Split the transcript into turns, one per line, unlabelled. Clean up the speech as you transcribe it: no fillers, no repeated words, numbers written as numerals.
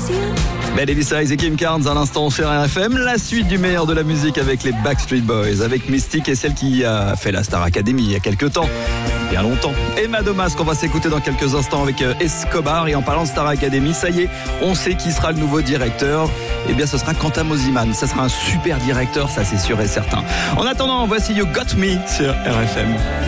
David Size et Kim Carnes à l'instant sur RFM. La suite du meilleur de la musique avec les Backstreet Boys, avec Mystique et celle qui a fait la Star Academy il y a quelques temps. Bien longtemps. Emma Domas qu'on va s'écouter dans quelques instants avec Escobar. Et en parlant de Star Academy, ça y est, on sait qui sera le nouveau directeur. Eh bien, ce sera Quentin Mosimann. Ça sera un super directeur, ça c'est sûr et certain. En attendant, voici You Got Me sur RFM.